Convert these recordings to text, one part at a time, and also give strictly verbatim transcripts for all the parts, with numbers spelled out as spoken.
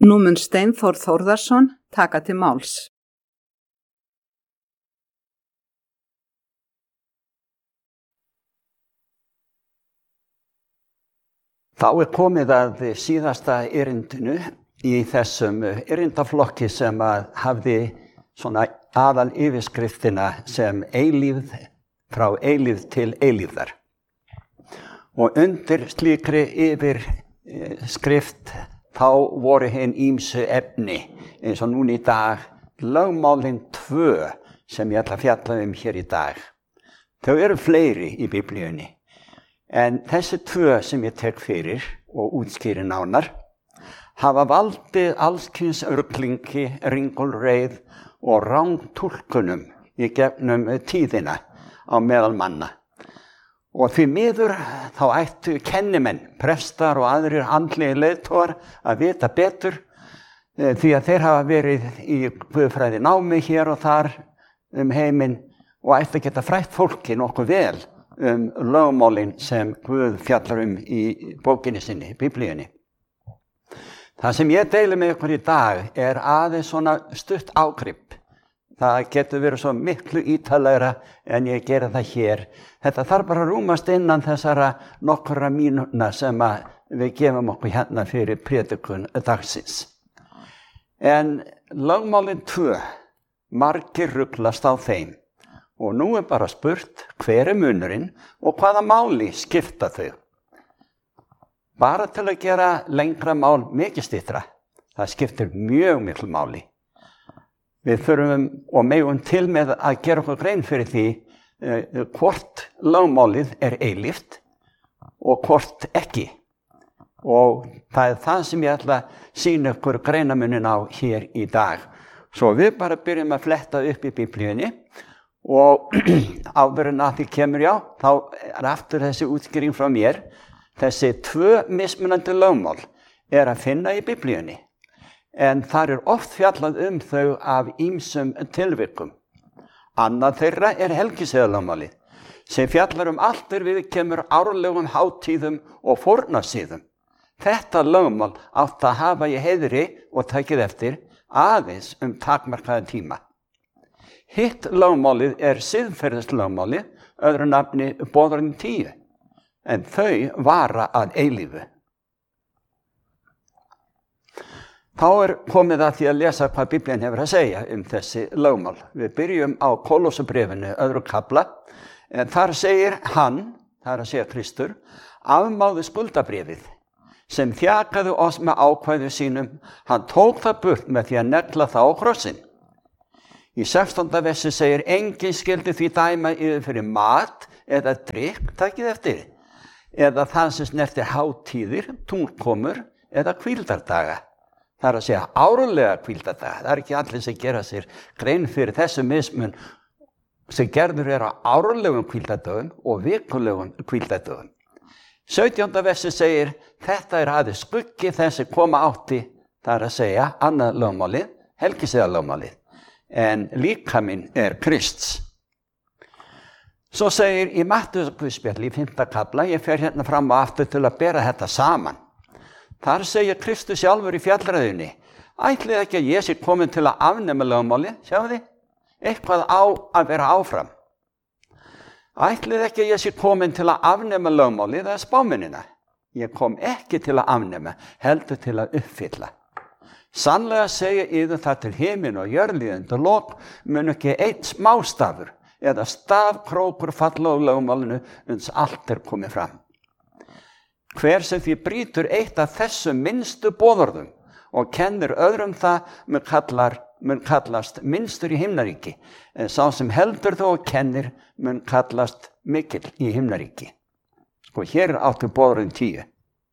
Nú mun Steinþór Þórðarson taka til máls. Þá er komið að síðasta erindinu í þessum erindaflokki sem að hafði svona aðal yfirskriftina sem eilífð frá eilífð til eilífðar. Og undir slíkri yfirskrift þá voru hinn ýmsu efni eins og núna í dag lögmálin tvö sem ég ætla að fjalla um hér í dag. Þau eru fleiri í Biblíunni. En þessi tvö sem ég tek fyrir og útskýri nánar hafa valdið allskyns ruglingi, ringulreið og rangtúlkunum í gegnum tíðina á meðal manna. Og því miður þá ættu kennimenn, prestar og aðrir andlegir leiðtogar að vita betur því að þeir hafa verið í guðfræði námi hér og þar um heiminn og ættu að geta frætt fólki nokkuð vel um lögmálin sem Guð fjallar um í bókinni sinni, Biblíunni. Það sem ég deili með ykkur í dag er aðeins svona stutt ágrip. Það getur verið svo miklu ítarlegra en ég gera það hér. Þetta þarf bara að rúmast innan þessara nokkura mínútna sem að við gefum okkur hérna fyrir prédikun dagsins. En lögmálin tvö, margir ruglast á þeim. Og nú er bara spurt hver er munurinn og hvaða máli skipta þau. Bara til að gera lengra mál mikið styttra. Það skiptir mjög miklu máli. Við þurfum og megum til með að gera okkur grein fyrir því eh, hvort lögmálið er eilíft og hvort ekki. Og það er það sem ég ætla að sýna ykkur greinamunin á hér í dag. Svo við bara byrjum að fletta upp í Biblíunni og áður en að því kemur já, þá er aftur þessi útskýring frá mér. Þessi tvö mismunandi lögmál er að finna í Biblíunni. En þar er oft fjallað um þau af ýmsum tilvikum. Annað þeirra er helgisiðalögmálið, sem fjallar um allt er viðkemur árlegum hátíðum og fórnarsíðum. Þetta lögmál átt að hafa í heiðri og takið eftir aðeins um takmarkaðan tíma. Hitt lögmálið er siðferðislögmálið, öðru nafni boðorðin tíu, en þau vara að eilífu. Þá er komið að því að lesa hvað Biblían hefur að segja um þessi lögmál. Við byrjum á Kólossabréfinu, öðru kafla, en þar segir hann, það er að segja Kristur, afmáði skuldabréfið, sem þjakaði oss með ákvæðu sínum, hann tók það burt með því að negla það á krossinn. Í sextánda versi segir, enginn skyldi því dæma yfir fyrir mat eða drykk, takið eftir, eða það sem snertir hátíðir, tunglkomur eða hvíldardaga. Það er að segja árlega hvíldardaga. Það er ekki allir sem gera sér grein fyrir þessu mismun sem gerður er á árlegum hvíldardögum og vikulegum hvíldardögum. sautjánda versi segir, þetta er aðeins skuggi þessi koma átti, það er að segja annað lögmálið, helgisiðalögmálið, en líkaminn er Krists. Svo segir í Matteusarguðspjalli í fimmta kafla, ég fer hérna fram og aftur til að bera þetta saman. Þar segir Kristus sjálfur í fjallræðunni, ætlið ekki að ég sé komin til að afnema lögmálið, sjáu þið, eitthvað á að vera áfram. Ætlið ekki að ég sé komin til að afnema lögmálið, það er spámennina. Ég kom ekki til að afnema, heldur til að uppfylla. Sannlega segja yður það til himin og jörðliðund og lok, mun ekki einn smástafur eða stafkrókur falla á lögmálinu uns allt er komið fram. Hver sem því brýtur eitt af þessum minnstu boðorðum og kennir öðrum það mun, kallar, mun kallast minnstur í himnaríki, en sá sem heldur þó og kennir mun kallast mikill í himnaríki. Sko, hér er áttu boðorðin tíu.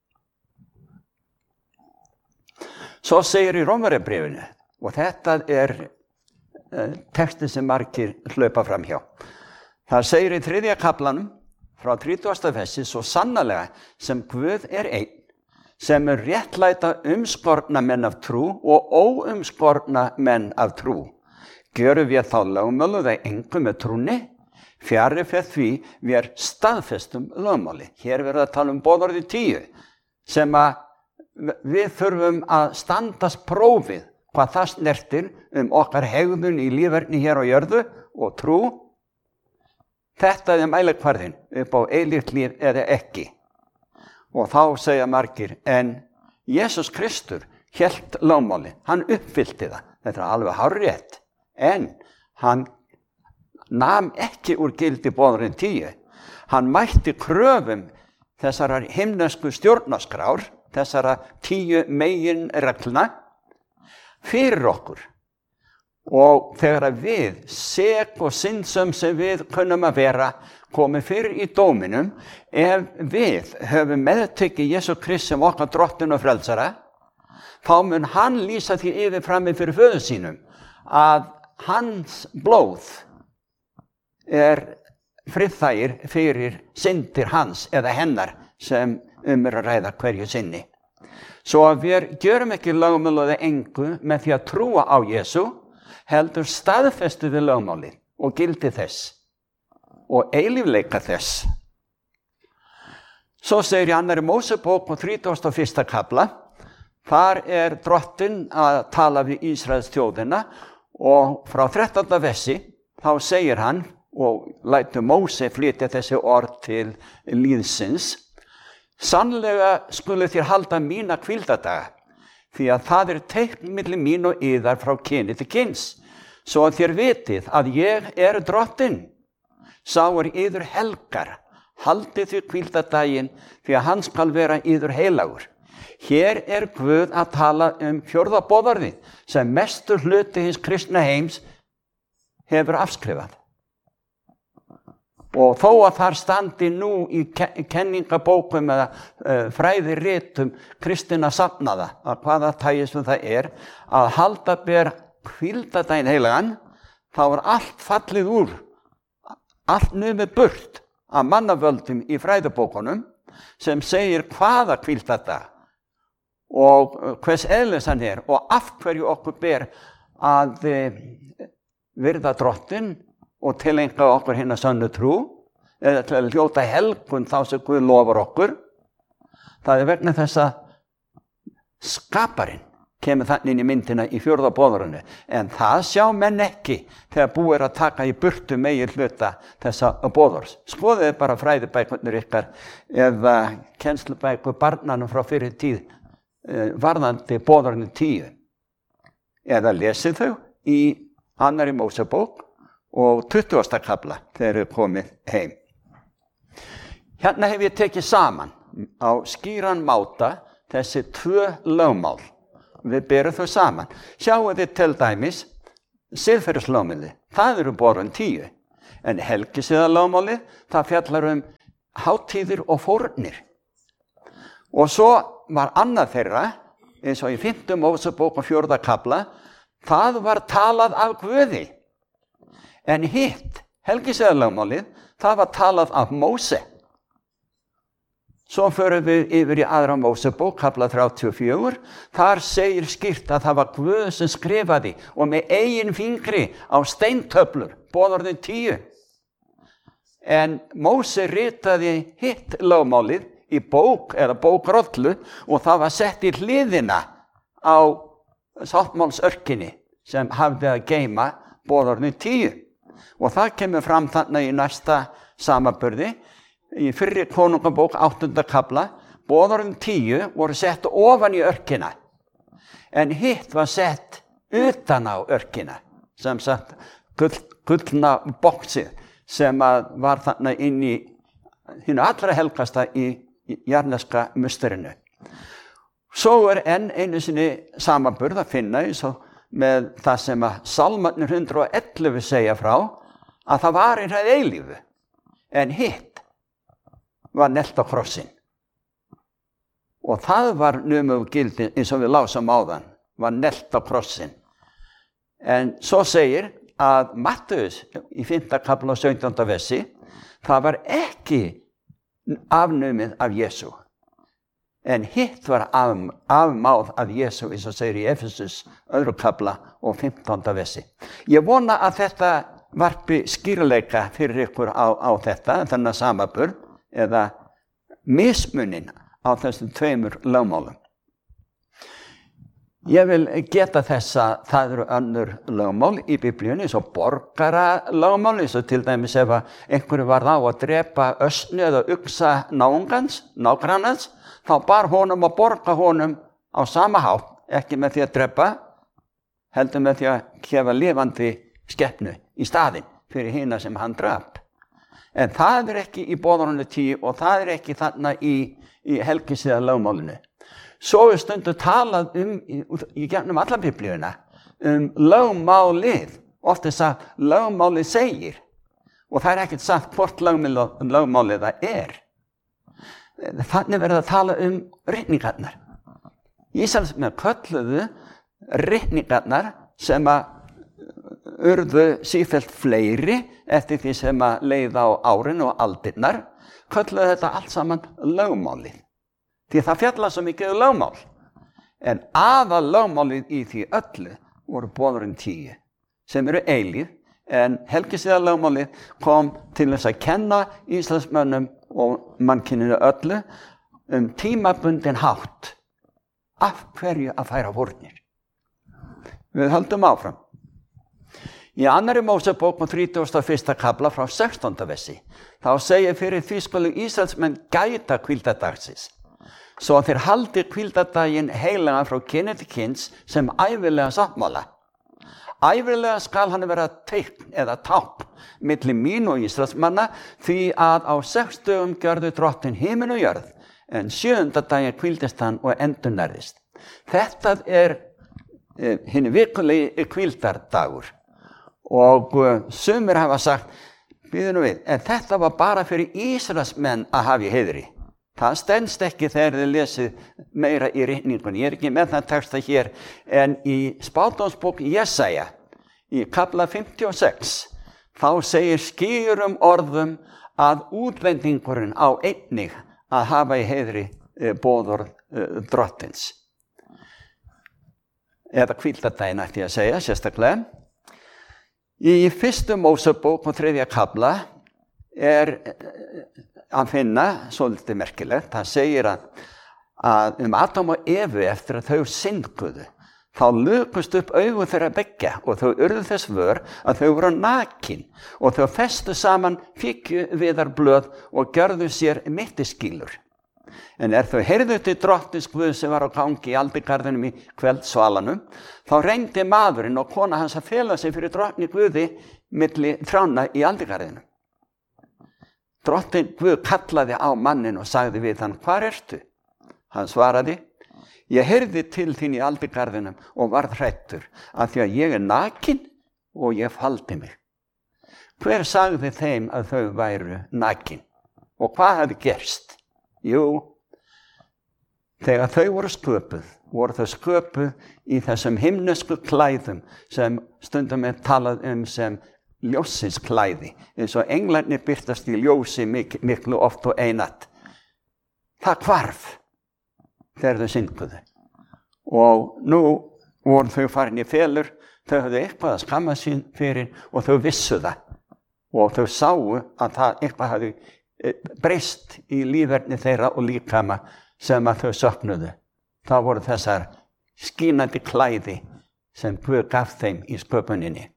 Svo segir í Rómverjabréfinu, og þetta er uh, textin sem margir hlaupa fram hjá. Það segir í þriðja kaflanum, frá þrítugasta versi, svo sannarlega sem Guð er einn, sem er réttlæta umskorna menn af trú og óumskorna menn af trú. Gjörum við þá lögmálu það engu með trúni, fjarri fyrir því við er staðfestum lögmáli. Hér verður að tala um boðorðið tíu, sem að við þurfum að standast prófið hvað það snertir um okkar hegðun í lífverðni hér á jörðu og trú. Þetta er mælikvarðinn upp á eilíft líf eða ekki. Og þá segja margir, en Jesús Kristur hélt lögmálið, hann uppfyllti það. Þetta er alveg hárrétt, en hann nam ekki úr gildi boðorðin tíu. Hann mætti kröfum þessara himnesku stjórnarskrár, þessara tíu meginreglna fyrir okkur. Og þegar við, sek og syndsöm sem við kunnum að vera, komið fyrir í dóminum, ef við höfum meðtekið Jesú Krist sem okkar drottinn og frelsara, þá mun hann lýsa því yfir frammi fyrir föður sínum að hans blóð er friðþægir fyrir syndir hans eða hennar sem um er að ræða hverju sinni. Svo að við gjörum ekki lögmálið engu með því að trúa á Jesú, heldur staðfestu við lögmálið og gildi þess og eilífleika þess. Svo segir í annarri Mósebók og þrítugasta og fyrsta kafla, þar er drottinn að tala við Ísraels þjóðina og frá þrettánda versi þá segir hann og lætur Móse flytja þessi orð til lýðsins: sannlega skulu þér halda mína hvíldardaga, því að það er teikn milli mín og yðar frá kyni til kyns, svo að þér vitið að ég er drottinn. Sá er yður helgar, haldið því hvíldardaginn, því að hann skal vera yður heilagur. Hér er Guð að tala um fjórða boðorðið sem mestur hluti hins kristna heims hefur afskrifað. Og þó að þar standi nú í kenningabókum eða uh, fræðiritum kristinna safnaða, að hvaða tagi sem það er, að halda ber hvíldardaginn heilagan, þá er allt fallið úr, allt numið burt af mannavöldum í fræðibókunum sem segir hvaða hvíldardag og hvers eðlis hann er og af hverju okkur ber að virða drottinn og tileinka okkur hina sönnu trú eða til að hljóta helgun þá sem Guð lofar okkur. Það er vegna þess að skaparinn kemur þannig inn í myndina í fjórða boðorðinu, en það sjá menn ekki þegar búið er að taka í burtu megin hluta þessa boðorðs. Skoðið bara fræðibækurnar ykkar eða kennslubækur barnanum frá fyrir tíð varðandi boðorðinu tíu, eða lesið þau í annarri Mósebók og tuttugasta kafla þegar þau komið heim. Hérna hef ég tekið saman á skýran máta þessi tvö lögmál. Við berum þau saman. Sjáum þið til dæmis siðferðislögmálið, það eru boðorðin tíu, en helgisiðalögmálið, það fjallar um hátíðir og fórnir. Og svo var annað þeirra, eins og í fimmta Mósebók og fjórða kafla, það var talað af Guði. En hitt, helgisiðalögmálið, það var talað af Móse. Svo förum við yfir í aðra Mósebók, kafla þrjátíu og fjögur, þar segir skýrt að það var Guð sem skrifaði og með eigin fingri á steintöflur, boðorðin tíu. En Móse ritaði hitt lögmálið í bók eða bókrollu og það var sett í hliðina á sáttmálsörkinni sem hafði að geyma boðorðin tíu. Og það kemur fram þannig í næsta samanburði. Í fyrri konungabók áttunda kafla, boðorðin tíu voru sett ofan í örkina, en hitt var sett utan á örkina, sem sagt gull, gullna boxið sem var þannig inn í hinu allra helgasta í jarneska musterinu. Svo er enn einu sinni samanburð að finna eins og með það sem að Salmarnir hundrað og ellefu segja frá, að það var eins og eilífu, en hitt var nelt á krossin. Og það var numið gildi eins og við lásum áðan, var nelt á krossin. En svo segir að Mattheus í fimmta kafla og sautjánda versi, það var ekki afnumið af Jesú. En hitt var af, afmáð af Jesú, eins og segir í Efesus öðru kafla og fimmtánda versi. Ég vona að þetta varpi skýrleika fyrir ykkur á, á þetta, þennan samanburð, eða mismunin á þessum tveimur lögmálum. Ég vil geta þess að það eru önnur lögmál í Biblíunni, svo borgaralögmál, eins og til dæmis ef einhverju varð á að drepa ösnu eða uxa náungans, nágrannans, þá bar honum að borga honum á sama hátt, ekki með því að drepa, heldur með því að gefa lifandi skepnu í staðinn fyrir hina sem hann drap. En það er ekki í boðorðinu tíu og það er ekki þarna í, í helgisiðalögmálinu. Svo er stundu talað um, í, í gegnum alla Biblíuna, um lögmálið, oft þess að lögmálið segir, og það er ekkert sagt hvort lögmálið, lögmálið það er. Þannig verður að tala um ritningarnar. Ísraelsmenn kölluðu ritningarnar sem að urðu sífellt fleiri eftir því sem að leið á árin og aldirnar, kölluðu þetta allt saman lögmálið. Því það fjalla svo mikið um lögmál. En aðal lögmálið í því öllu voru boðorðin tíu, sem eru eilíð, en helgisiðalögmálið kom til þess að kenna Íslandsmönnum og mannkyninu öllu um tímabundin hátt. Af hverju að færa fórnir? Við höldum áfram. Í annarri Mósebók og þrítugasta og fyrsta kafla frá sextánda versi, þá segir fyrir því skulu Ísraelsmenn gæta hvíldadagsins, svo að þeir haldi hvíldadaginn heilagan frá kyni til kyns sem ævilega sáttmála. Ævilega skal hann vera teikn eða tákn milli mín og Ísraelsmanna, því að á sex dögum gjörðu drottinn himinn og jörð, en sjöunda daginn hvíldist hann og endurnærðist. Þetta er eh, hinn vikulegi hvíldardagur. Og uh, sumir hafa sagt, býðu nú við, en þetta var bara fyrir Ísraelsmenn að hafa í heiðri. Það stenst ekki þegar þið lesið meira í ritningunni. Ég er ekki með það texta hér, en í spádómsbók Jesaja, í kafla fimmtíu og sex, þá segir skýrum orðum að útlendingurinn á einnig að hafa í heiðri eh, boðorð eh, drottins. Eða hvíldardaginn ætti ég að segja, sérstaklega. Í fyrstu Mósebók og þriðja kafla er að finna svolítið merkilegt. Það segir að, að um Adam og Evu eftir að þau synguðu, þá lukust upp augu þeirra beggja og þau urðu þess vör að þau voru nakin og þau festu saman fíkjuviðarblöð og gjörðu sér mittiskýlur. En er þau heyrðu til drottins Guð sem var á gangi í aldigarðinum í kvöldsvalanum, þá reyndi maðurinn og kona hans að fela sig fyrir drottni Guði milli trjána í aldigarðinum. Drottinn Guð kallaði á mannin og sagði við hann, hvar ertu? Hann svaraði, ég heyrði til þín í aldigarðinum og varð hræddur, af því að ég er nakin og ég faldi mig. Hver sagði þeim að þau væru nakin? Og hvað hafði gerst? Jú, þegar þau voru sköpuð, voru þau sköpuð í þessum himnesku klæðum sem stundum er talað um sem ljósins klæði, eins og englarnir birtast í ljósi mik miklu oft og einatt. Það hvarf þegar þau synguðu. Og nú voru þau farin í felur, þau höfðu eitthvað að skamma sín fyrir og þau vissu það. Og þau sáu að það eitthvað hafði breyst í líferni þeirra og líkama sem að þau söknuðu. Það voru þessar skínandi klæði sem Guð gaf þeim í sköpuninni.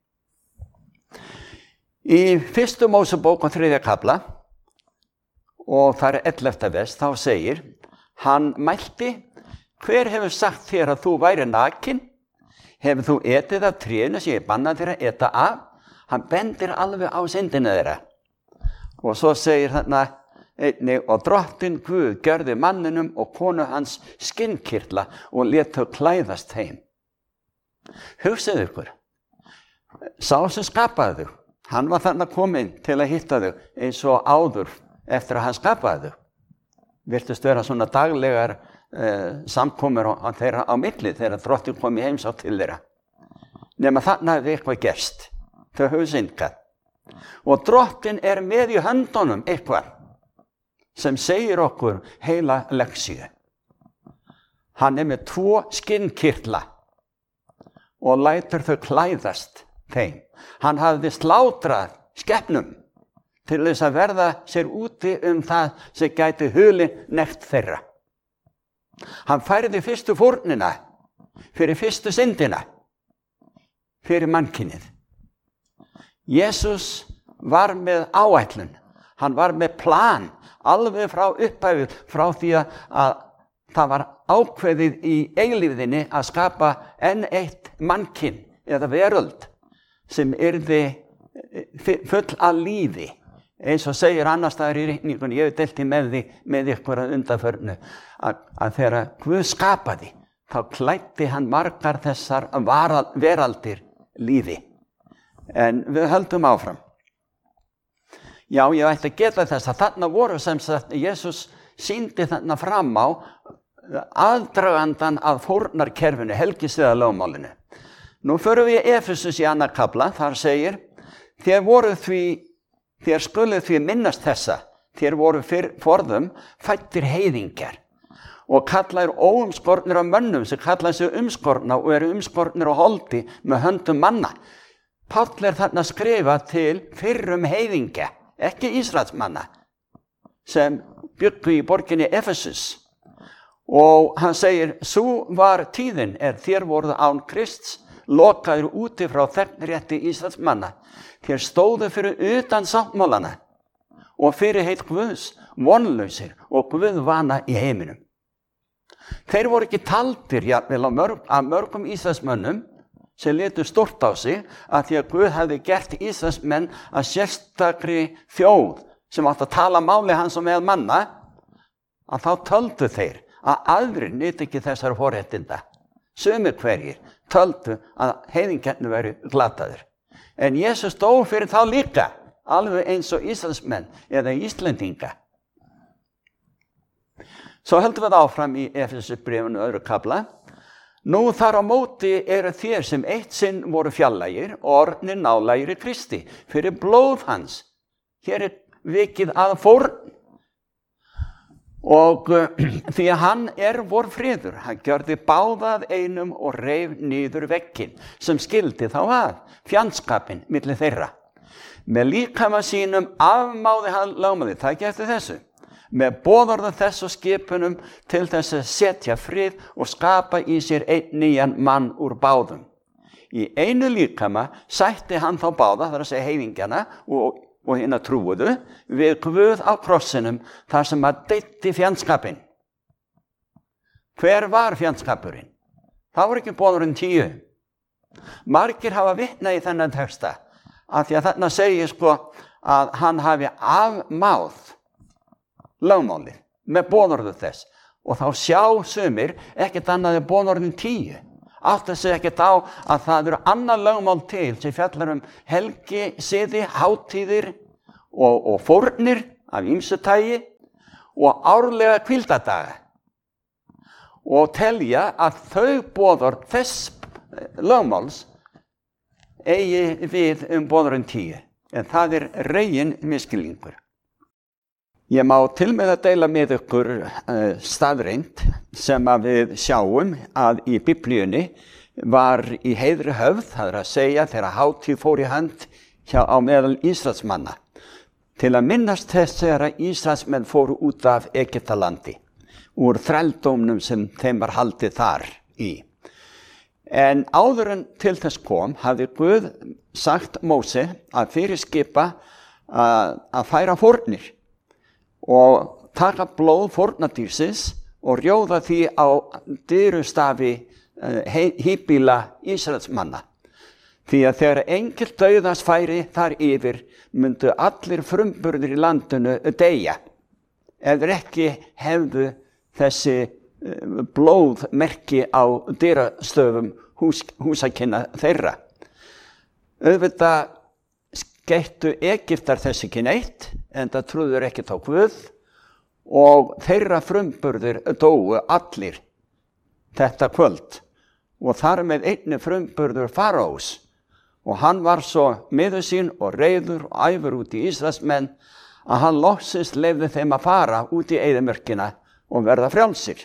Í fyrstu Mósebók og þriðja kafla, og það er ellefta vers, þá segir, hann mælti, hver hefur sagt þér að þú væri nakin? Hefur þú etið af trénu sem ég bannaði þér að eta af? Hann bendir alveg á syndina þeirra. Og svo segir þarna einnig, og drottinn Guð gjörði manninum og konu hans skinnkirtla og lét þau klæðast þeim. Hugsið ykkur, sá sem skapaði þau, hann var þarna kominn til að hitta þau eins og áður eftir að hann skapaði þau. Virtust vera svona daglegar eh, samkomur á, þeirra á milli þegar drottinn kom í heimsókn til þeirra. Nema þarna hefði eitthvað gerst, þau höfðu syndgað. Og drottinn er með í höndunum eitthvað sem segir okkur heila leksíu. Hann er með tvo skinnkirtla og lætur þau klæðast þeim. Hann hafði slátrað skepnum til þess að verða sér úti um það sem gæti hulin nekt þeirra. Hann færði fyrstu fórnina fyrir fyrstu syndina, fyrir mannkynið. Jesus var með áætlun, hann var með plan, alveg frá upphæfið, frá því að það var ákveðið í eilífðinni að skapa enn eitt mannkyn eða veröld sem yrði full af lífi. Eins og segir annars staðar í ritningunni, ég hef deilt í með því með ykkur að undanförnu, að, að þegar Guð skapaði, þá klæddi hann margar þessar veraldir lífi. En við höldum áfram. Já, ég ætti að geta þess að þarna voru sem sagt, Jesus sýndi þarna fram á aðdragandan að fórnarkerfinu, helgisviðalögmálinu. Nú förum við í Efesus í annar kafla, þar segir, þér voru því, þér skuluð því minnast þessa, þér voru fyrr forðum fæddir heiðingjar og kallaðir óumskornir af mönnum sem kallaði sig umskorna og eru umskornir á holdi með höndum manna. Páll er þarna að skrifa til fyrrum heiðingja, ekki Ísraelsmanna, sem byggu í borginni Efesus. Og hann segir, sú var tíðin er þér voruð án Krists, lokaður úti frá þegnrétti Ísraelsmanna. Þér stóðu fyrir utan sáttmálana og fyrir heit Guðs, vonlausir og Guðvana í heiminum. Þeir voru ekki taldir jafnvel af mörg, mörgum Ísraelsmönnum sem litu stórt á sig að því að Guð hefði gert Ísraelsmenn að sérstakri þjóð sem átti að tala máli hans og með manna, að þá töldu þeir að aðrir nyti ekki þessar forréttinda. Sumir hverjir töldu að heiðingjarnir væru glataðir. En Jesus dó fyrir þá líka, alveg eins og Ísraelsmenn eða Íslendinga. Svo höldum við áfram í Efesubréfinu öðru kafla. Nú þar á móti eru þér sem eitt sinn voru fjarlægir og orðnir nálægir í Kristi fyrir blóð hans. Hér er vikið að fórn. Og uh, því að hann er vor friður, hann gjörði báðað einum og reif niður vegginn sem skildi þá að, fjandskapinn milli þeirra. Með líkama sínum afmáði hann lögmálið, það ekki eftir þessu, með boðorðum þess og skipunum til þess að setja frið og skapa í sér einn nýjan mann úr báðum. Í einu líkama sætti hann þá báða, það er að segja heiðingjana og og hérna trúuðu við Guð á krossinum þar sem að deytti fjandskapinn. Hver var fjandskapurinn? Það voru ekki boðorðin tíu. Margir hafa vitnað í þennan texta af því að þarna segir sko að hann hafi afmáð lögmálið með boðorðu þess og þá sjá sumir ekkert annað en boðorðin tíu. Átti sig ekkert á að það eru annað lögmál til sem fjallar um helgi, siði, hátíðir og, og fórnir af ýmsu tagi og árlega hvíldadaga. Og telja að þau boðorð þess lögmáls eigi við um boðorðin tíu. En það er regin misskilningur. Ég má til með að deila með ykkur uh, staðreind sem að við sjáum að í Biblíunni var í heiðri höfð, það er að segja þegar hátíð fór í hönd hjá á meðal Ísraelsmanna, til að minnast þess þegar Ísraelsmenn fóru út af Egyptalandi, úr þrældómnum sem þeim var haldið þar í. En áður en til þess kom, hafði Guð sagt Móse að fyrirskipa að, að færa fórnir og taka blóð fórnardýrsins og rjóða því á dyrustafi híbýla Ísraelsmanna. Því að þegar engill dauðans færi þar yfir, myndu allir frumburðir í landinu deyja, ef þeir ekki hefðu þessi blóðmerki á dyrastöfum hús, húsakynna þeirra. Auðvitað skeyttu Egyptar þess ekki neitt, en það trúður ekki á Guð og þeirra frumburðir dóu allir þetta kvöld og þar með einni frumburður Faraós og hann var svo miður sín og reiður og æfur út í Ísraelsmenn að hann loksins leyfði þeim að fara út í eyðimörkina og verða frjálsir.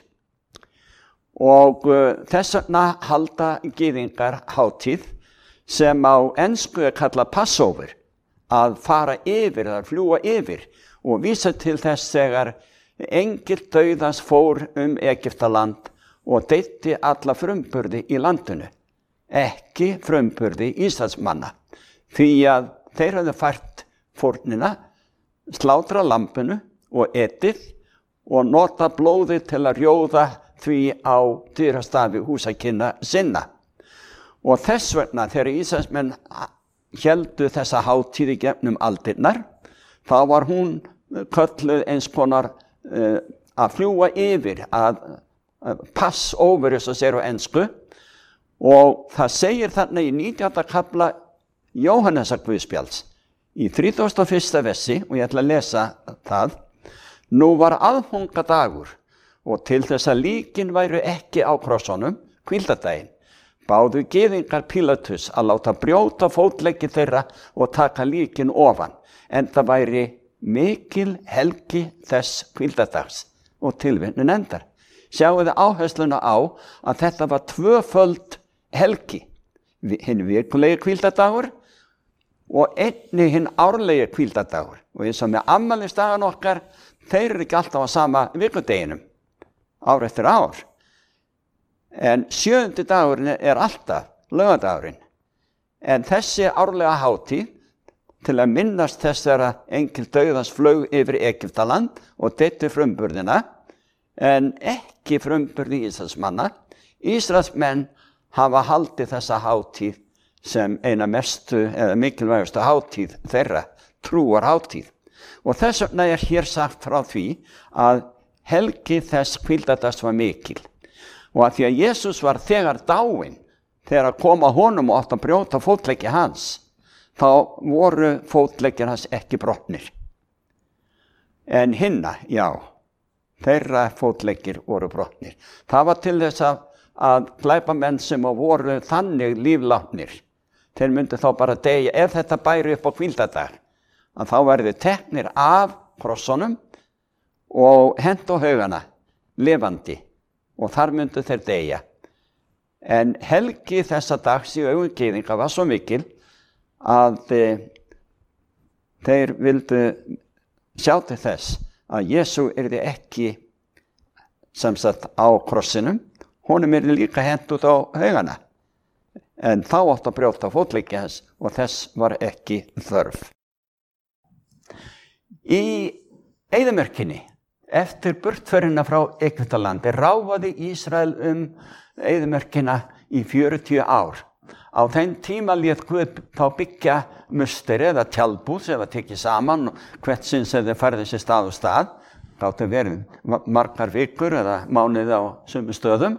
Og uh, þess vegna halda gyðingar hátíð sem á ensku er kallað Passover, að fara yfir, að fljúa yfir og vísa til þess þegar engill dauðans fór um Egyptaland og deyddi alla frumburði í landinu, ekki frumburði Ísraelsmanna, því að þeir höfðu fært fórnina, slátra lambinu og etið og nota blóðið til að rjóða því á dyrastafi húsakynna sinna. Og þess vegna þegar Ísraelsmenn héldu þessa hátíð í gegnum aldirnar, þá var hún kölluð eins konar uh, að fljúga yfir, að uh, pass over, eins og segir á ensku, og það segir þarna í nítjánda kafla Jóhannesar Guðspjalls í þrítugasta og fyrsta versi, og ég ætla að lesa það. Nú var aðfangadagur og til þess að líkin væru ekki á krossunum, hvíldardaginn, báðu gyðingar Pílatus að láta brjóta fótleggi þeirra og taka líkin ofan, en það væri mikil helgi þess hvíldardags og tilvitnun endar. Sjáu þið áhersluna á að þetta var tvöföld helgi, hinn vikulegi hvíldardagur og einnig hinn árlegi hvíldardagur. Og eins og með afmælisdagan okkar, þeir eru ekki alltaf á sama vikudeginum, ár eftir ár. En sjöundi dagurinn er alltaf laugardagurinn. En þessi árlega hátíð, til að minnast þess þegar engil dauðans flaug yfir Egyptaland og deyddi frumburðina, en ekki frumburði Ísraelsmanna. Ísraelsmenn hafa haldið þessa hátíð sem eina mestu eða mikilvægustu hátíð þeirra, trúar hátíð. Og þess vegna er hér sagt frá því að helgi þess hvíldardags var mikil. Og að því að Jesús var þegar dáinn, þegar að koma honum og átt að brjóta fótleggi hans, þá voru fótleggir hans ekki brotnir. En hinna, já, þeirra fótleggir voru brotnir. Það var til þess að, að glæpamenn sem voru þannig líflátnir, þeir myndu þá bara deyja, ef þetta bæri upp á hvíldardag, að þá verði teknir af krossunum og hent á haugana, lifandi, og þar myndu þeir deyja. En helgi þessa dags í augum gyðinga var svo mikil að e, þeir vildu sjá til þess að Jesú yrði ekki sem sagt á krossinum, honum yrði líka hent út á haugana. En þá átt að brjóta fótleggi hans og þess var ekki þörf. Í eyðimörkinni, eftir burtförina frá Egyptalandi, ráfaði Ísrael um eyðimörkina í fjörutíu ár. Á þeim tíma lét Guð þá byggja musteri eða tjaldbúð eða tekið saman hvert sinn sem þeir færði sér stað og stað. Gátu verið margar vikur eða mánuði á sömu stöðum.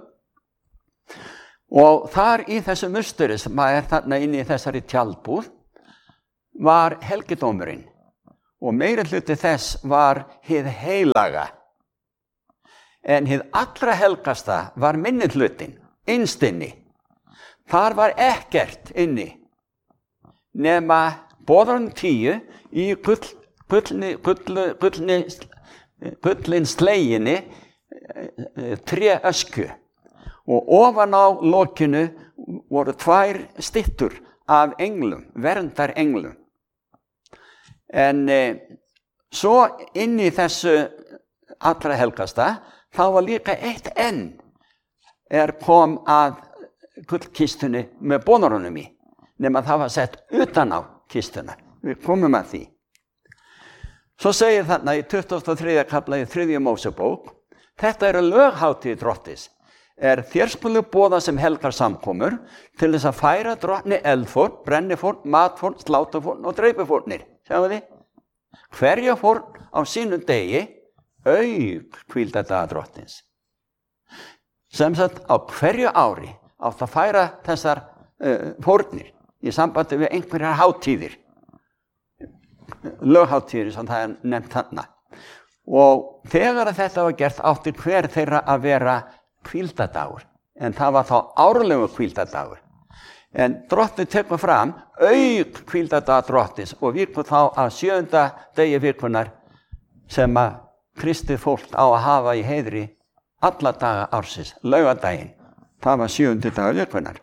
Og þar í þessu musteri sem er þarna inni í þessari tjaldbúð var helgidómurinn. Og meiri hluti þess var hið heilaga. En hið allra helgasta var minni hlutin, innst inni. Þar var ekkert inni, nema boðarinn tíu í gull, gullni, gull, gullni, gullin sleginni tré ösku. Og ofan á lokinu voru tvær styttur af englum, verndar englum. En e, svo inn í þessu allra helgasta, þá var líka eitt enn er kom að gullkistunni með bónarunum í, nema það var sett utan á kistuna. Við komum að því. Svo segir þarna í tuttugasta og þriðja kafla í þriðju Mósebók, þetta eru löghátíð Drottis, er þér skulu boða sem helgar samkomur til þess að færa drottni eldfórn, brennifórn, matfórn, slátafórn og dreipifórnir. Sjáu þið? Hverja fórn á sínum degi auk hvíldardaga drottins. Sem sagt á hverju ári átt að færa þessar uh, fórnir í sambandi við einhverjar hátíðir. Löghátíðir sem það er nefnt þarna. Og þegar að þetta var gert átti hver þeirra að vera hvíldardagur. En það var þá árlegu hvíldardagur. En drottni tekur fram auk hvíldardaga drottins og víkur þá að sjöunda degi vikunar sem að kristið fólk á að hafa í heiðri alla daga ársins, laugardaginn. Það var sjöundi dagur vikunar.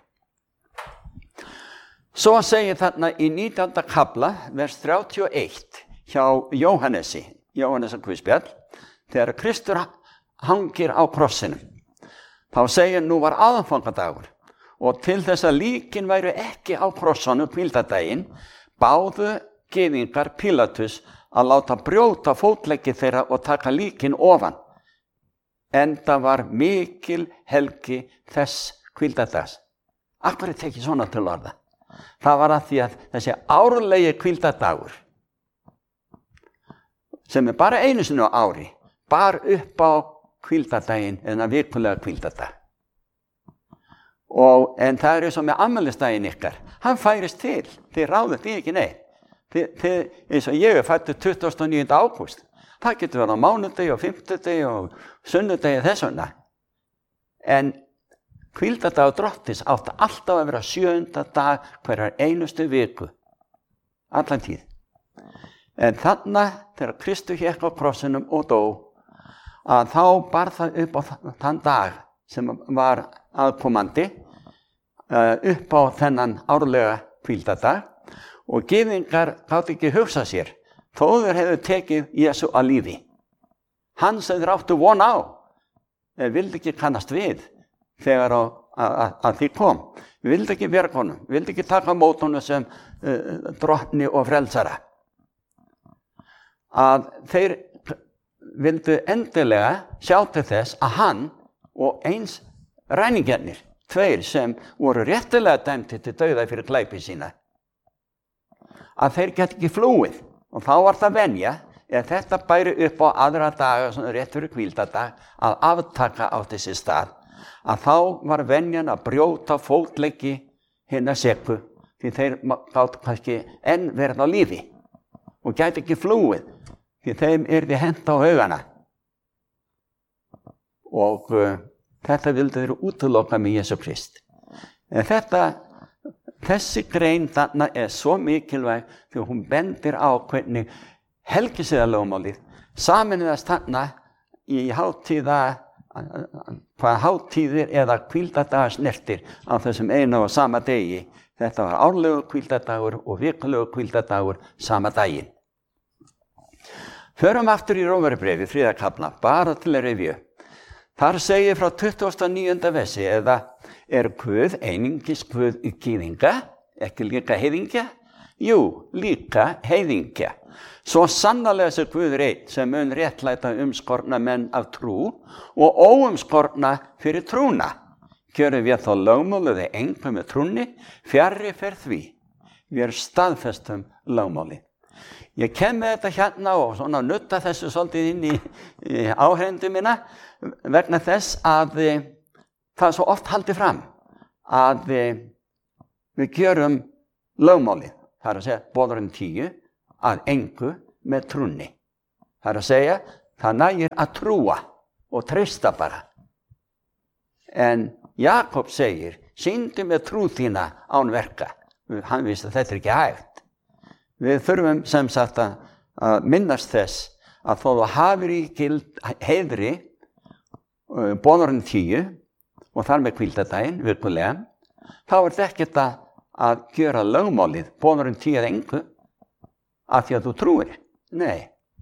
Svo segir þarna í nítjánda kafla, vers þrjátíu og eitt, hjá Jóhannesi, Jóhannesar Guðspjall, þegar Kristur hangir á krossinum. Þá segir nú var aðfangadagur og til þess að líkin væru ekki á krossanum hvíldardaginn báðu gyðingar Pílatus að láta brjóta fótleggi þeirra og taka líkin ofan. Enda var mikil helgi þess hvíldardags. Af hverju tekið svona til orða? Það var að því að þessi árlegi hvíldardagur sem er bara einu sinni á ári bar upp á hvíldardaginn eða vikulega hvíldardag. Og, en það er eins og með afmælisdaginn ykkar. Hann færist til. Þið ráðið því ekki neitt. Þið, þið, eins og ég er fættur tuttugasta og níunda ágúst. Það getur verið á mánudegi og fimmtudegi og sunnudegi þess vegna. En hvíldardagur Drottins átti alltaf að vera sjöunda dag hverjar einustu viku. Allan tíð. En þarna þegar Kristur hékk á krossinum og dó, að þá bar það upp á þann dag sem var aðkomandi upp á þennan árlega hvíldardag og gyðingar gátu ekki hugsa sér þó þeir hefðu tekið Jesú að lífi. Hann sem þeir áttu von á þeir vildi ekki kannast við þegar að, að, að því kom. Við vildi ekki bjarga honum, við vildi ekki taka mót honum sem uh, drottni og frelsara. Að þeir vildu endilega sjá til þess að hann og eins ræningjarnir, tveir sem voru réttilega dæmdir til dauða fyrir glæpi sína, að þeir geti ekki flúið. Og þá var það venja, ef þetta bæri upp á aðra daga, svona rétt fyrir hvíldardag, að aftaka á þessi stað, að þá var venjan að brjóta fótleggi hinna seku, því þeir gátu kannski enn verið á lífi og gæti ekki flúið, því þeim yrði hent á haugana. Og uh, þetta vildi þeir útiloka með Jesú Krist. En þetta, þessi grein þarna er svo mikilvæg því hún bendir á hvernig helgisiðalögmálið saminniðast þarna í hátíða, hvað hátíðir eða hvíldardagar snertir á þessum einu og sama degi. Þetta var árlegur hvíldardagur og vikulegur hvíldardagur sama daginn. Förum aftur í Rómverjabréfið, þriðja kafla, bara til að rifja. Þar segir frá tuttugasta og níunda versi, eða er Guð einungis Guð í gyðinga, ekki líka heiðingja? Jú, líka heiðingja. Svo sannarlega sé Guð einn sem mun réttlæta umskorna menn af trú og óumskorna fyrir trúna. Gjörum við þá lögmálið einhver með trúni, fjarri fer því. Við erum staðfestum lögmáli. Ég kem með þetta hérna og svona nutta þessu svolítið inn í, í áhrendu mína vegna þess að e, það er svo oft haldið fram að e, við gjörum lögmálið, það er að segja boðurinn tíu, að engu með trúni. Það er að segja, það nægir að trúa og treysta bara. En Jakob segir, sýndu með trú þína án verka. Hann vissi að þetta er ekki hægt. Við þurfum sem sagt að minnast þess að þó þú hafir í gild heiðri uh, boðurinn tíu og þar með hvíldardaginn vikulega, þá er þetta ekkert að, að gjöra lögmálið boðurinn tíu eða engu af því að þú trúir. Nei.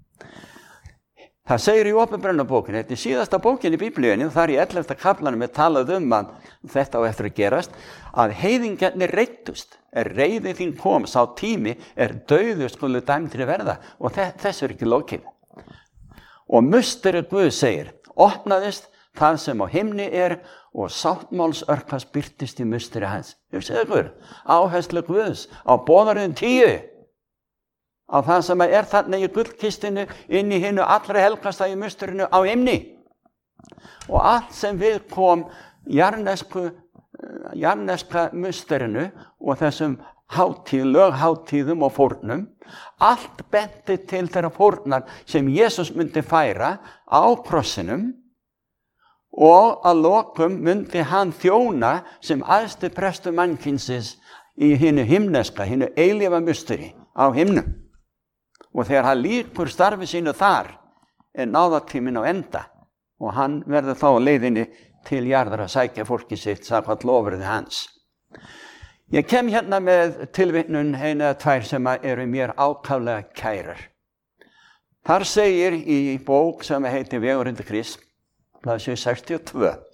Það segir í Opinberunarbókinni, þetta er síðasta bókin í Biblíunni, og þar í ellefta kaflanum er talað um að þetta á eftir að gerast, að heiðingjarnir reiddust. Er reiði þín kom, sá tími er dauður skulu dæmdir verða, og þess er ekki lokið. Og musteri Guð segir, opnaðist það sem á himni er, og sáttmálsörkvas birtist í musteri hans. Hugsaðu ykkur, áherslu Guðs á boðarinn tíu, á það sem er þarna í gullkistinu inn í hinu allra helgasta í musterinu á himni. Og allt sem við kom jarnesku, jarneska musterinu og þessum hátíð, lögháttíðum og fórnum, allt benti til þeirra fórnar sem Jesús myndi færa á krossinum, og að lokum myndi hann þjóna sem æðsti prestur mannkynsins í hinu himneska, hinu eilífa musteri á himnum. Og þegar hann lýkur starfi sínu þar er náðartíminn á enda og hann verður þá á leiðinni til jarðar að sækja fólki sitt samkvæmt lofyrði hans. Ég kem hérna með tilvitnun einu eða tvær sem eru mér ákaflega kærar. Þar segir í bók sem heitir Vegurinn til Krists, blaðsíðu sextíu og tvö,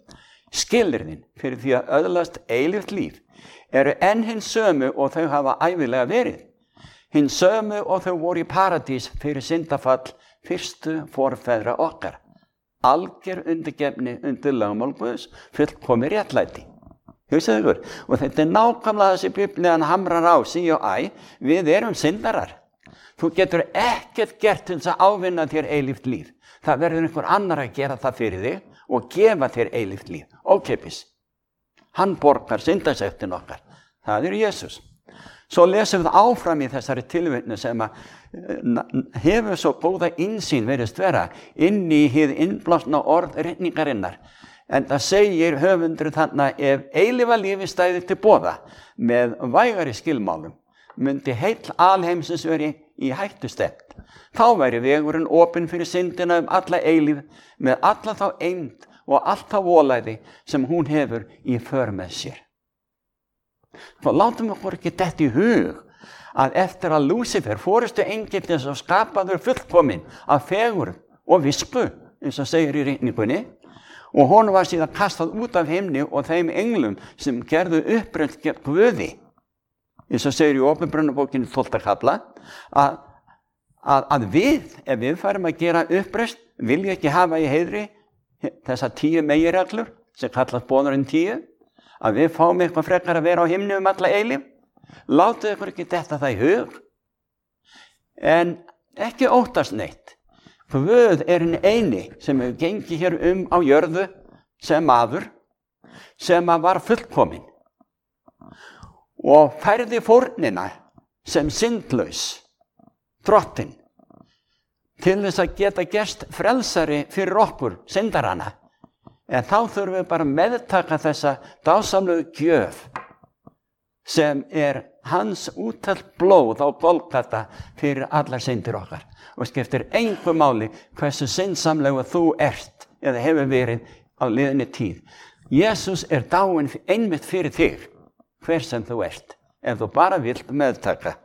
Skilyrðin fyrir því að öðlast eilíft líf eru enn hinn sömu og þau hafa ævilega verið. Hinn sömu og þau voru í paradís fyrir syndafall fyrstu forfeðra okkar. Alger undirgefni undir lögmál Guðs, fullkomið réttlæti. Hugsaðu ykkur, og þetta er nákvæmlega þessi Biblían hamrar á sí og æ, við erum syndarar. Þú getur ekkert gert til þess að ávinna þér eilíft líf. Það verður einhver annar að gera það fyrir þig og gefa þér eilíft líf, ókeypis. Hann borgar syndasektin okkar. Það er Jesús. Svo lesum við áfram í þessari tilvitnu sem að hefur svo góða innsýn verið vera inn í hið innblásna orð ritningarinnar. En það segir höfundur þarna ef eilífa lífi stæði til boða með vægari skilmálum myndi heill alheimsins veri í hættustefnt. Þá væri vegurinn opinn fyrir syndina um alla eilíf með alla þá eymd og allt þá volæði sem hún hefur í för með sér. Þá látum við okkur ekki detta í hug að eftir að Lúsifer forustu engillinn sem skapaður fullkominn af fegurð og visku, eins og segir í ritningunni, og honum var síðan kastað út af himni og þeim englum sem gerðu uppreist gegn Guði, eins og segir í Opinberunarbókinni tólfta kafla, að, að, að við, ef við færum að gera uppreist, vilja ekki hafa í heiðri þessar tíu meginreglur sem kallast boðorðin tíu, að við fáum eitthvað frekar að vera á himni um alla eilíf. Látið ykkur ekki detta það í hug. En ekki óttast neitt. Guð er hinn eini sem hefur gengið hér um á jörðu sem maður, sem að var fullkominn og færði fórnina sem syndlaus, drottinn, til þess að geta gerst frelsari fyrir okkur, syndarana. En þá þurfum við bara að meðtaka þessa dásamlegu gjöf sem er hans úttalt blóð á Golgata fyrir allar syndir okkar. Og skiptir engu máli hversu syndsamlegu þú ert eða hefur verið á liðinni tíð. Jesús er dáinn einmitt fyrir þig, hver sem þú ert, ef þú bara vilt meðtaka.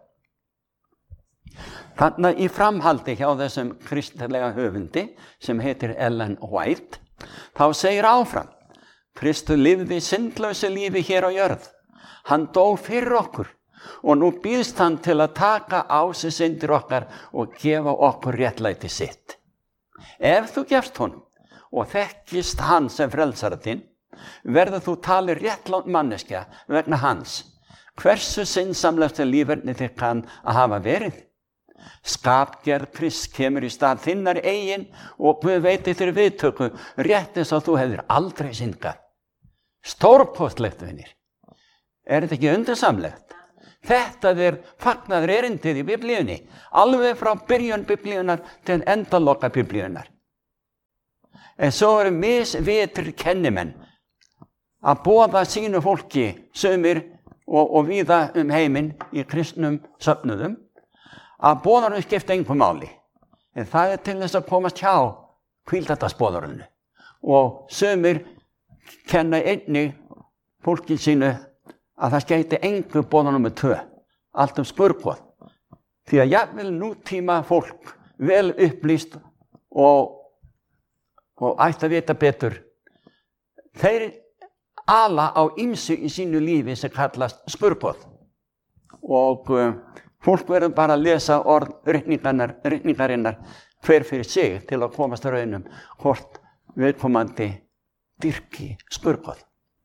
Þannig í framhaldi hjá þessum kristilega höfundi sem heitir Ellen White, þá segir áfram, Kristur lifði syndlausu lífi hér á jörð. Hann dó fyrir okkur og nú býðst hann til að taka á sig syndir okkar og gefa okkur réttlæti sitt. Ef þú gefst honum og þekkist hann sem frelsara þinn, verður þú talið réttlátt manneskja vegna hans. Hversu syndsamlegasta líferni þig kann að hafa verið? Skapgerð Krists kemur í stað þinnar eigin og Guð veiti þér viðtöku rétt eins og þú hefðir aldrei syndgað. Stórkostlegt, vinir. Er þetta ekki undursamlegt? Þetta er fagnaður erindið í Biblíunni, alveg frá byrjun Biblíunar til endaloka Biblíunar. En svo eru misvitrir kennimenn að boða sínu fólki, sumir og, og víða um heiminn í kristnum söfnuðum, að boðarinn skipta engu máli. En það er til þess að komast hjá hvíldardagsboðarinu. Og sumir kenna einnig fólki sínu að það skeiti engu boðarinn með tvö, allt um skurðgoð. Því að jafnvel nútíma fólk, vel upplýst og, og ætti að vita betur, þeir ala á ýmsu í sínu lífi sem kallast skurðgoð. Og uh, fólk verður bara að lesa orð ritningarinnar hver fyrir sig til að komast að raunum hvort viðkomandi dyrki skurðgoð.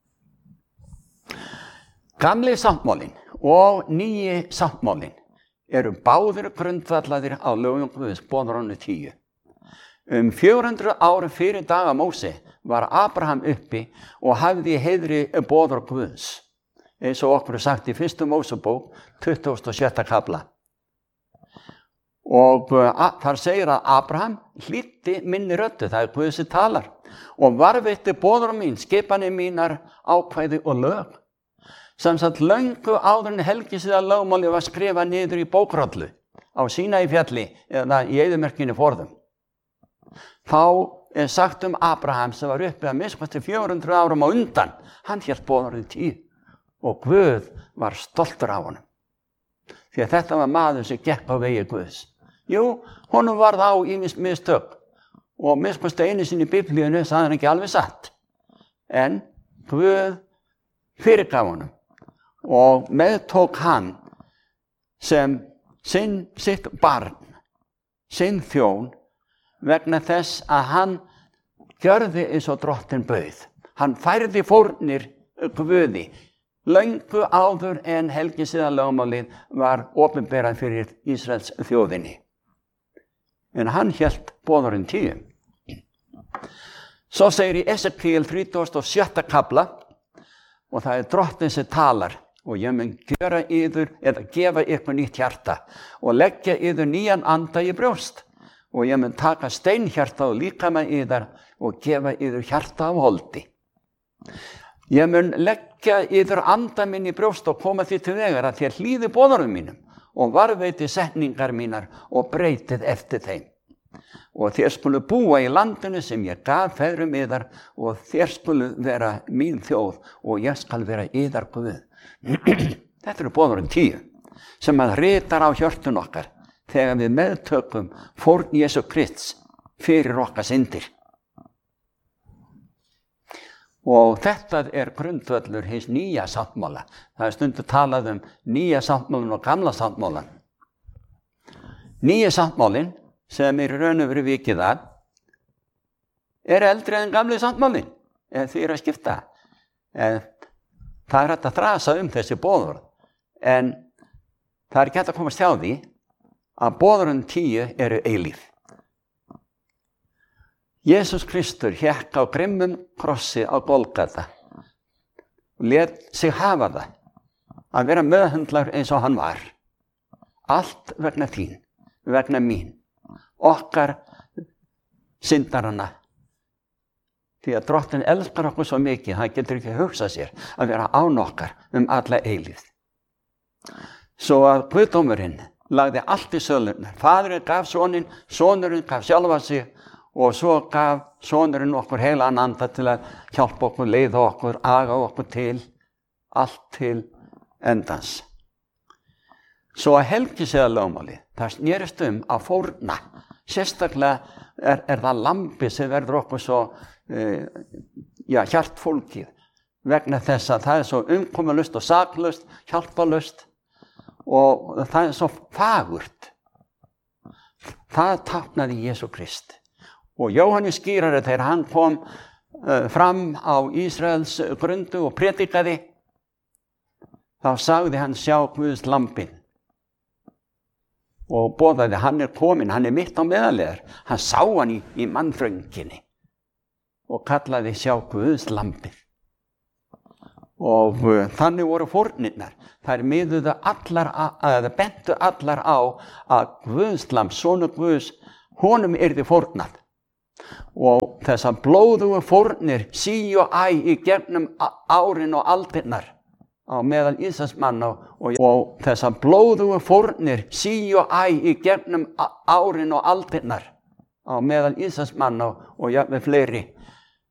Gamli sáttmálinn og nýji sáttmálinn eru báðir grundvallaðir á lögum Guðs, boðorðinu tíu. Um fjögur hundruð árum fyrir daga Móse var Abraham uppi og hafði í heiðri boðorð Guðs, eins og okkur er sagt í fyrstu Mósebók, tuttugasta og sjötta kafla. Og uh, þar segir að Abraham hlýddi minni röddu, það er Guð sem talar, og varðveitti boðorð mín, skipanir mínar, ákvæði og lög. Samsagt löngu áður en helgisiða lögmáli var skrifað niður í bókrollu á Sínai fjalli eða í eyðimerkinni forðum. Þá er sagt um Abraham sem var uppi að minnst fjögur hundruð árum á undan, hann hélt boðorðið tíu. Og Guð var stoltur af honum. Því að þetta var maður sem gekk á vegi Guðs. Jú, honum varð á ýmis mistök og minnst einu sinni í Biblíunni sagði hann ekki alveg satt. en Guð fyrirgaf honum og meðtók hann sem sinn, sitt barn, sinn þjón, vegna þess að hann gjörði eins og drottinn bauð. Hann færði fórnir Guði löngu áður en helgisiðalögmálið var opinberað fyrir Ísraels þjóðinni. En hann hélt boðorðin tíu. Svo segir í Esekíel þrítugasta og sjötta kafla, og það er drottinn sem talar, og ég mun gera yður eða gefa ykkur nýtt hjarta og leggja yður nýjan anda í brjóst, og ég mun taka steinhjarta og líkama yðar og gefa yður hjarta af holdi. Ég mun leggja yður anda minn í brjóst og koma því til vegar að þér hlýði boðorðum mínum og varðveiti setningar mínar og breytið eftir þeim. Og þér skulu búa í landinu sem ég gaf feðrum yðar, og þér skulu vera mín þjóð og ég skal vera yðar Guð. Þetta eru boðorðin tíu sem að ritar á hjörtun okkar þegar við meðtökum fórn Jesú Krists fyrir okkar syndir. Og þetta er grundvöllur hins nýja sáttmála. Það er stundu talað um nýja sáttmálan og gamla sáttmálan. Nýja sáttmálin, sem er raun og veru vikið að, er eldri en gamli sáttmálin, ef því er að skipta. En það er hægt að þrasa um þessi boðorð, en það er ekki hægt að komast hjá því að boðorðin tíu eru eilíf. Jesús Kristur hékk á grimmum krossi á Golgata og lét sig hafa það að vera meðhöndlar eins og hann var. Allt vegna þín, vegna mín, okkar syndarana. Því að drottinn elskar okkur svo mikið, hann getur ekki hugsað sér að vera án okkar um alla eilífð. Svo að Guðdómurinn lagði allt í sölurnar. Faðurinn gaf soninn, sonurinn gaf sjálfa sig, og svo gaf sonurinn okkur heilagan anda til að hjálpa okkur, leiða okkur, aga okkur til, allt til endans. Svo að helgisiðalögmálið, það snerist um að fórna. Sérstaklega er, er það lambi sem verður okkur svo uh, já, hjartfólkið, vegna þess að það er svo umkomulust og saklaust, hjálpalust, og það er svo fagurt. Það táknaði Jesú Krist. Og Jóhannes skýrari, þegar hann kom uh, fram á Ísraels grundu og predikaði, þá sagði hann: sjá Guðs lambið. Og boðaði, hann er kominn, hann er mitt á meðalegar. Hann sá hann í, í mannþrönginni og kallaði: sjá Guðs lambið. Og uh, þannig voru fórnirnar. Þær miðuðu allar, eða bentu allar á að Guðs lamb, sonur Guðs, honum yrði fórnað. Og þessar blóðugu fórnir sí og æ í gegnum árin og aldirnar á meðal Ísraelsmanna, og, og þessar blóðugu fórnir sí og æ í gegnum árin og aldirnar á meðal Ísraelsmanna og jafnvel fleiri